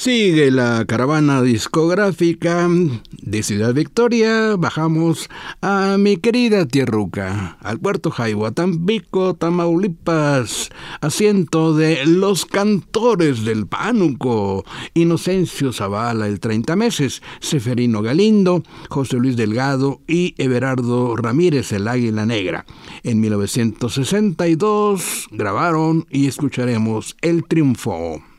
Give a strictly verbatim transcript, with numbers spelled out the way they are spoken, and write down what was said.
Sigue la caravana discográfica de Ciudad Victoria. Bajamos a mi querida Tierruca, al Puerto Jaiba, Tampico, Tamaulipas, asiento de Los Cantores del Pánuco, Inocencio Zavala, el treinta meses, Seferino Galindo, José Luis Delgado y Everardo Ramírez, el Águila Negra. En mil novecientos sesenta y dos grabaron y escucharemos El Triunfo.